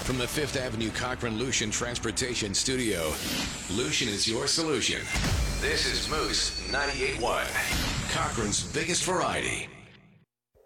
From the Fifth Avenue Cochran Lucian Transportation Studio, Lucian is your solution. This is Moose 98.1, Cochran's biggest variety.